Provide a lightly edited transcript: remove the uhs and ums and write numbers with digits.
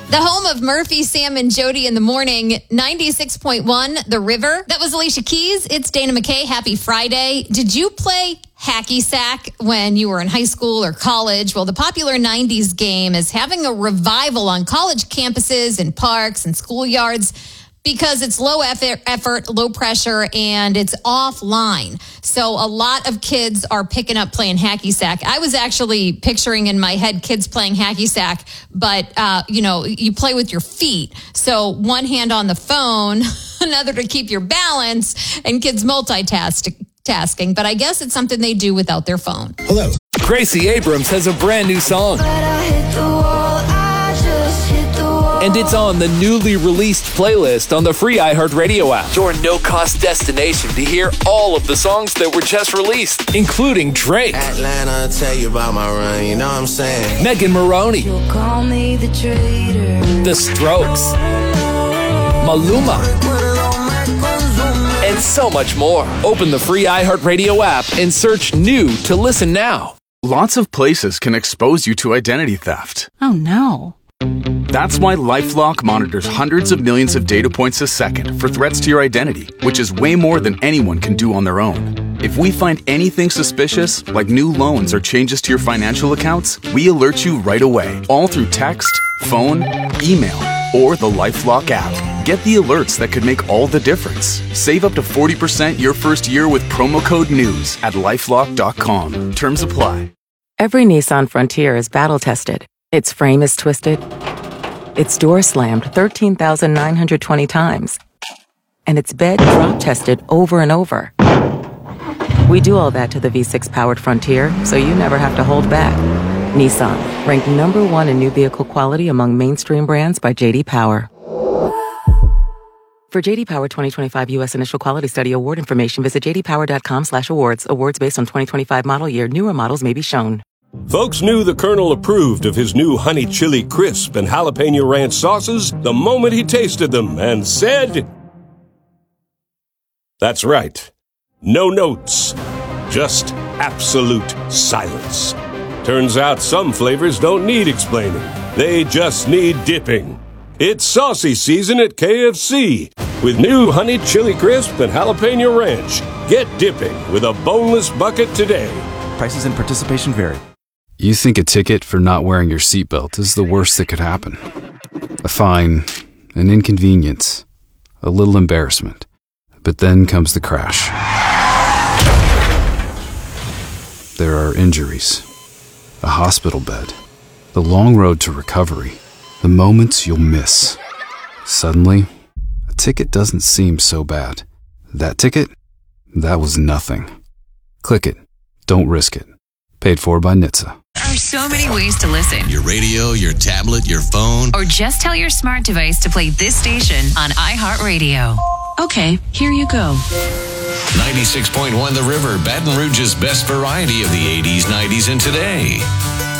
The home of Murphy, Sam, and Jody in the morning, 96.1, The River. That was Alicia Keys. It's Dana McKay. Happy Friday. Did you play hacky sack when you were in high school or college? Well, the popular 90s game is having a revival on college campuses and parks and schoolyards because it's low effort, low pressure, and it's offline. So a lot of kids are picking up playing hacky sack. I was actually picturing in my head kids playing hacky sack, but, you play with your feet. So one hand on the phone, another to keep your balance, and kids multitasking. But I guess it's something they do without their phone. Hello. Gracie Abrams has a brand new song. And it's on the newly released playlist on the free iHeartRadio app. Your no-cost destination to hear all of the songs that were just released, including Drake, Atlanta, tell you about my run, you know what I'm saying? Megan Maroney, You'll call me the traitor. The Strokes, Maluma, and so much more. Open the free iHeartRadio app and search new to listen now. Lots of places can expose you to identity theft. Oh, no. That's why LifeLock monitors hundreds of millions of data points a second for threats to your identity, which is way more than anyone can do on their own. If we find anything suspicious, like new loans or changes to your financial accounts, we alert you right away, all through text, phone, email, or the LifeLock app. Get the alerts that could make all the difference. Save up to 40% your first year with promo code NEWS at LifeLock.com. Terms apply. Every Nissan Frontier is battle-tested. Its frame is twisted. Its door slammed 13,920 times. And its bed drop-tested over and over. We do all that to the V6-powered Frontier, so you never have to hold back. Nissan, ranked number 1 in new vehicle quality among mainstream brands by J.D. Power. For J.D. Power 2025 U.S. Initial Quality Study award information, visit jdpower.com/awards. Awards based on 2025 model year. Newer models may be shown. Folks knew the Colonel approved of his new honey chili crisp and jalapeno ranch sauces the moment he tasted them and said, "That's right. No notes. Just absolute silence." Turns out some flavors don't need explaining. They just need dipping. It's saucy season at KFC with new honey chili crisp and jalapeno ranch. Get dipping with a boneless bucket today. Prices and participation vary. You think a ticket for not wearing your seatbelt is the worst that could happen. A fine, an inconvenience, a little embarrassment. But then comes the crash. There are injuries, a hospital bed, the long road to recovery, the moments you'll miss. Suddenly, a ticket doesn't seem so bad. That ticket? That was nothing. Click it. Don't risk it. Paid for by NHTSA. There are so many ways to listen. Your radio, your tablet, your phone. Or just tell your smart device to play this station on iHeartRadio. Okay, here you go. 96.1 The River, Baton Rouge's best variety of the 80s, 90s, and today.